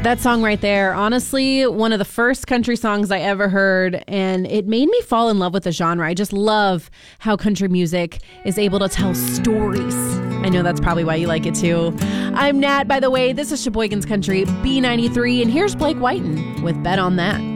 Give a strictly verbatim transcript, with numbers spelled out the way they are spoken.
That song right there, honestly, one of the first country songs I ever heard, and it made me fall in love with the genre. I just love how country music is able to tell stories. I know that's probably why you like it too. I'm Nat, by the way. This is Sheboygan's Country, B ninety-three, and here's Blake Whiten with Bet on That.